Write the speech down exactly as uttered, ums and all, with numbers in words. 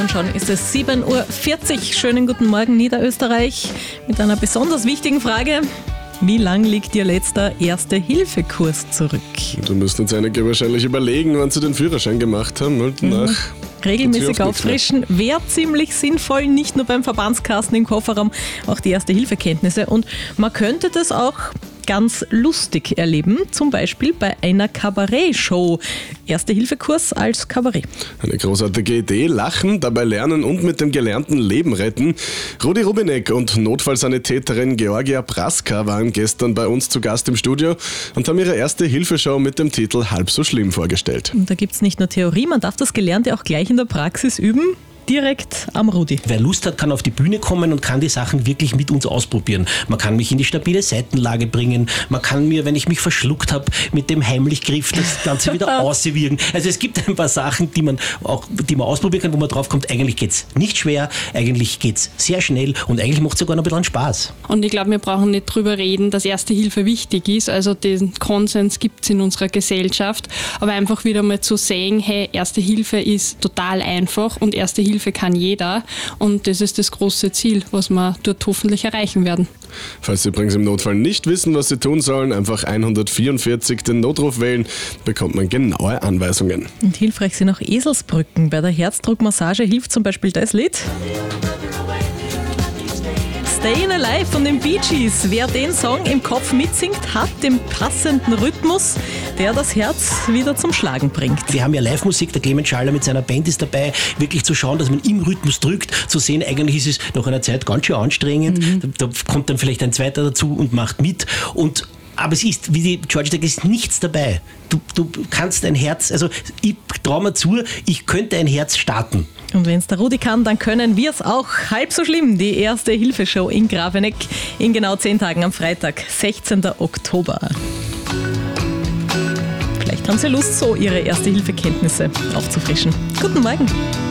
Und schon ist es sieben Uhr vierzig. Schönen guten Morgen Niederösterreich mit einer besonders wichtigen Frage. Wie lang liegt Ihr letzter Erste-Hilfe-Kurs zurück? Da müssten jetzt einige wahrscheinlich überlegen, wann sie den Führerschein gemacht haben. Und nach Mhm. Regelmäßig auffrischen wäre ziemlich sinnvoll, nicht nur beim Verbandskasten im Kofferraum, auch die Erste-Hilfe-Kenntnisse. Und man könnte das auch ganz lustig erleben, zum Beispiel bei einer Kabarett-Show. Erste-Hilfe-Kurs als Kabarett. Eine großartige Idee, lachen, dabei lernen und mit dem gelernten Leben retten. Rudi Rubinek und Notfallsanitäterin Georgia Praska waren gestern bei uns zu Gast im Studio und haben ihre Erste-Hilfe-Show mit dem Titel Halb so schlimm vorgestellt. Und da gibt es nicht nur Theorie, man darf das Gelernte auch gleich in der Praxis üben. Direkt am Rudi. Wer Lust hat, kann auf die Bühne kommen und kann die Sachen wirklich mit uns ausprobieren. Man kann mich in die stabile Seitenlage bringen. Man kann mir, wenn ich mich verschluckt habe, mit dem Heimlichgriff das Ganze wieder auswirken. Also es gibt ein paar Sachen, die man auch, die man ausprobieren kann, wo man drauf kommt, eigentlich geht's nicht schwer, eigentlich geht's sehr schnell und eigentlich macht es sogar noch ein bisschen Spaß. Und ich glaube, wir brauchen nicht drüber reden, dass Erste Hilfe wichtig ist. Also den Konsens gibt es in unserer Gesellschaft. Aber einfach wieder mal zu sehen, hey, Erste Hilfe ist total einfach und Erste Hilfe kann jeder. Und das ist das große Ziel, was wir dort hoffentlich erreichen werden. Falls Sie übrigens im Notfall nicht wissen, was Sie tun sollen, einfach hundertvierundvierzig den Notruf wählen, bekommt man genaue Anweisungen. Und hilfreich sind auch Eselsbrücken. Bei der Herzdruckmassage hilft zum Beispiel das Lied Stayin' Alive von den Bee Gees. Wer den Song im Kopf mitsingt, hat den passenden Rhythmus, der das Herz wieder zum Schlagen bringt. Wir haben ja Live-Musik, der Clemens Schaller mit seiner Band ist dabei, wirklich zu schauen, dass man im Rhythmus drückt, zu sehen, eigentlich ist es nach einer Zeit ganz schön anstrengend. Mhm. Da, da kommt dann vielleicht ein zweiter dazu und macht mit. Und aber es ist, wie die Georgia sagt, ist nichts dabei. Du, du kannst ein Herz, also ich traue mir zu, ich könnte ein Herz starten. Und wenn es der Rudi kann, dann können wir es auch. Halb so schlimm, die Erste-Hilfe-Show in Graveneck in genau zehn Tagen am Freitag, sechzehnten Oktober. Vielleicht haben Sie Lust, so Ihre Erste-Hilfe-Kenntnisse aufzufrischen. Guten Morgen.